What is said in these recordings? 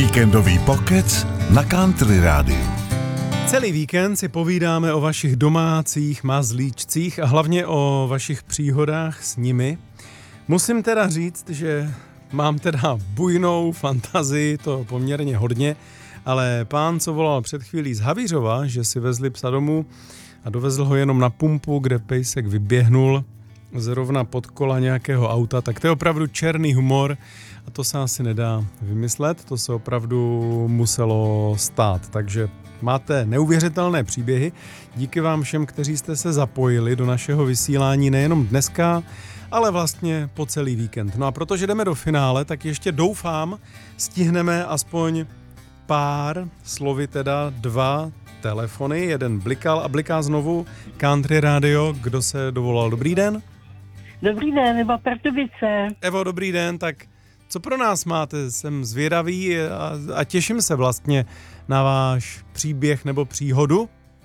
Víkendový pokec na Country Rádiu. Celý víkend si povídáme o vašich domácích mazlíčcích a hlavně o vašich příhodách s nimi. Musím teda říct, že mám teda bujnou fantazii, to poměrně hodně, ale pán, co volal před chvílí z Havířova, že si vezli psa domů a dovezl ho jenom na pumpu, kde pejsek vyběhnul zrovna pod kola nějakého auta, tak to je opravdu černý humor a to se asi nedá vymyslet, to se opravdu muselo stát, takže máte neuvěřitelné příběhy. Díky vám všem, kteří jste se zapojili do našeho vysílání nejenom dneska, ale vlastně po celý víkend. No a protože jdeme do finále, tak ještě doufám, stihneme aspoň pár, slovy teda 2 telefony, jeden blikal a bliká znovu Country Radio. Kdo se dovolal? Dobrý den? Dobrý den, Eva Pardubice. Evo, dobrý den, tak co pro nás máte? Jsem zvědavý a těším se vlastně na váš příběh nebo příhodu.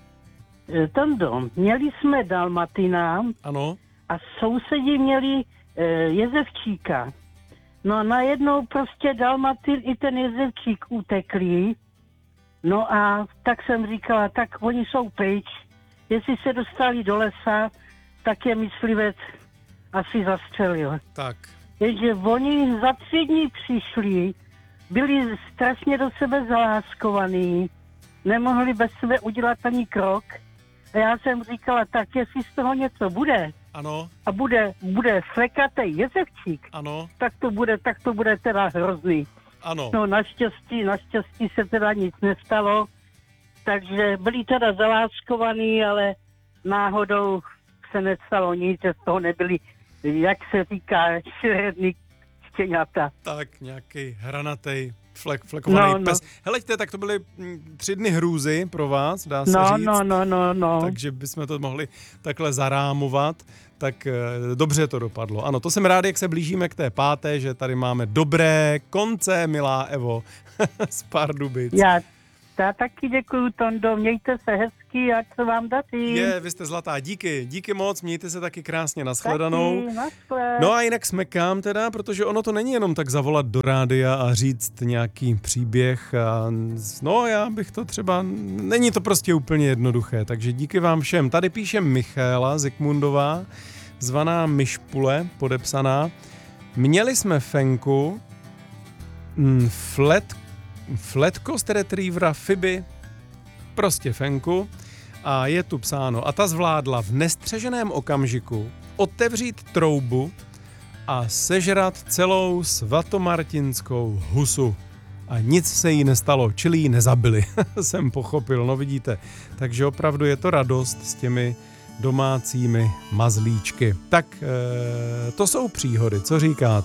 Tondo, měli jsme dalmatina. Ano. A sousedi měli jezevčíka. No a najednou prostě dalmatin i ten jezevčík utekli. No a tak jsem říkala, tak oni jsou pryč. Jestli se dostali do lesa, tak je myslivec asi zastřelil. Tak. Takže oni za 3 dny přišli, byli strašně do sebe zaláskovaní, nemohli bez sebe udělat ani krok. A já jsem říkala, tak jestli z toho něco bude, ano. A bude flekatej jezevčík, ano. tak to bude teda hrozný. Ano. No naštěstí se teda nic nestalo, takže byli teda zaláskovaní, ale náhodou se nestalo nic, že z toho nebyli, jak se říká, šeredný štěňata. Tak, nějaký hranatej, flekovaný pes. Heleďte, tak to byly 3 dny hrůzy pro vás, dá se říct. No. Takže bychom to mohli takhle zarámovat. Tak dobře to dopadlo. Ano, to jsem rád, jak se blížíme k té 5., že tady máme dobré konce, milá Evo, z Pardubic. Já taky děkuju, Tondo, mějte se hezky, ať se vám daří. Vy jste zlatá, díky moc, mějte se taky krásně, nashledanou. Taky, naschle. No a jinak smekám teda, protože ono to není jenom tak zavolat do rádia a říct nějaký příběh. No já bych to třeba, není to prostě úplně jednoduché, takže díky vám všem. Tady píše Michaela Zikmundová, zvaná Myšpule, podepsaná. Měli jsme Fenku, Fletkost retrievera Fiby, prostě Fenku, a je tu psáno. A ta zvládla v nestřeženém okamžiku otevřít troubu a sežrat celou svatomartinskou husu. A nic se jí nestalo, čili ji nezabili, jsem pochopil, no vidíte. Takže opravdu je to radost s těmi domácími mazlíčky. Tak to jsou příhody, co říkáte?